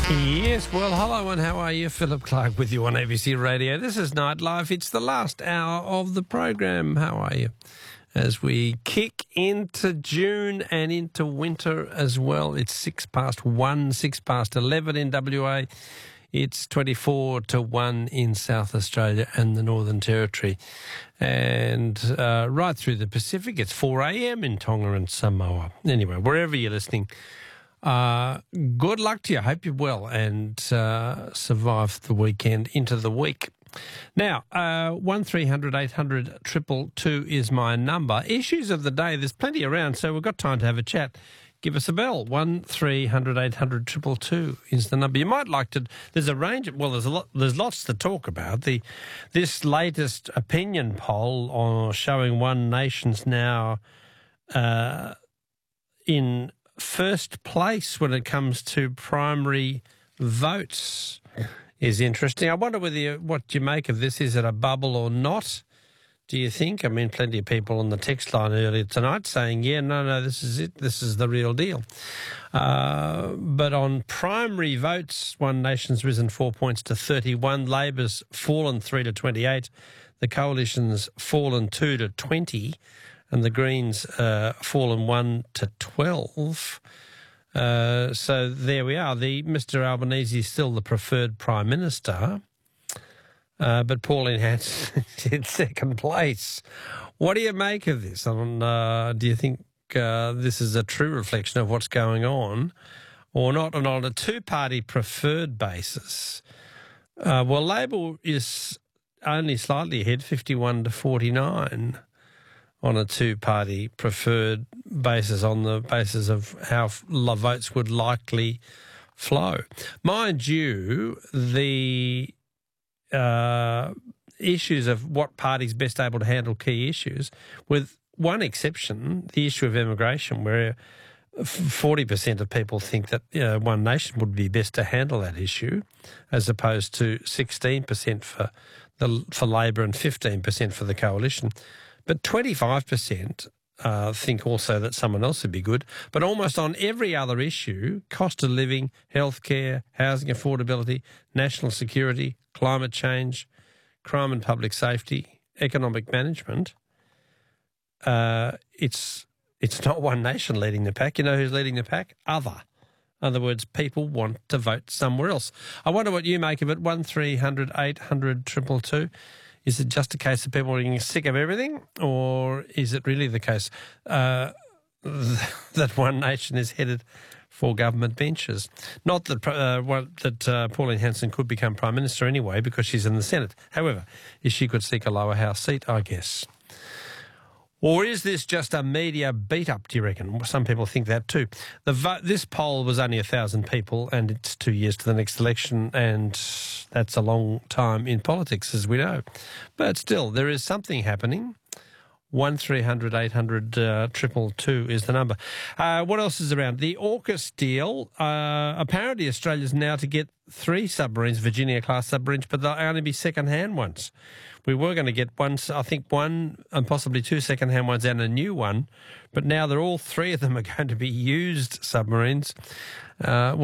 Yes, well, hello and how are you? Philip Clark with you on ABC Radio. This is Nightlife. It's the last hour of the program. How are you? As we kick into June and into winter as well. It's 1:06, 11 in WA. It's 24-1 in South Australia and the Northern Territory. And right through the Pacific, it's 4 a.m. in Tonga and Samoa. Anyway, wherever you're listening, good luck to you. I hope you're well and survive the weekend into the week. Now, 1300 800 222 is my number. Issues of the day, there's plenty around, so we've got time to have a chat. Give us a bell. 1300 800 222 is the number. You might like to. There's a range. Well, there's lots to talk about. This latest opinion poll showing One Nation's now in first place when it comes to primary votes is interesting. I wonder what you make of this. Is it a bubble or not, do you think? I mean, plenty of people on the text line earlier tonight saying, yeah, no, this is it. This is the real deal. But on primary votes, One Nation's risen 4 points to 31. Labor's fallen 3 to 28. The Coalition's fallen 2 to 20. And the Greens fallen 1 to 12. So there we are. Mr Albanese is still the preferred Prime Minister, but Pauline Hanson is in second place. What do you make of this? Do you think this is a true reflection of what's going on or not? And on a two-party preferred basis, well, Labor is only slightly ahead, 51 to 49. On a two-party preferred basis, on the basis of how votes would likely flow. Mind you, the issues of what party's best able to handle key issues, with one exception, the issue of immigration, where 40% of people think that One Nation would be best to handle that issue, as opposed to 16% for Labor and 15% for the Coalition. But 25% think also that someone else would be good. But almost on every other issue, cost of living, healthcare, housing affordability, national security, climate change, crime and public safety, economic management, it's not One Nation leading the pack. You know who's leading the pack? Other. In other words, people want to vote somewhere else. I wonder what you make of it. 1300 800 222. Is it just a case of people getting sick of everything, or is it really the case that One Nation is headed for government benches? Not that Pauline Hanson could become Prime Minister anyway because she's in the Senate. However, she could seek a lower house seat, I guess. Or is this just a media beat-up, do you reckon? Some people think that too. This poll was only 1,000 people, and it's 2 years to the next election, and that's a long time in politics, as we know. But still, there is something happening. 1300 800 222 is the number. What else is around? The AUKUS deal. Apparently Australia's now to get 3 submarines, Virginia-class submarines, but they'll only be second-hand ones. We were going to get one and possibly 2 second-hand ones and a new one, but now all 3 of them are going to be used submarines.